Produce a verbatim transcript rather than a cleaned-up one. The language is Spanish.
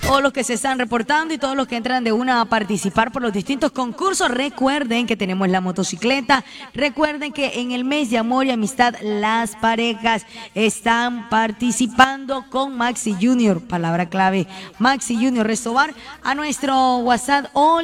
todos los que se están reportando y todos los que entran de una a participar por los distintos concursos. Recuerden que tenemos la motocicleta. Recuerden que en el mes de amor y amistad las parejas están participando con Maxi Junior. Palabra clave, Maxi Junior Restobar. A nuestro WhatsApp.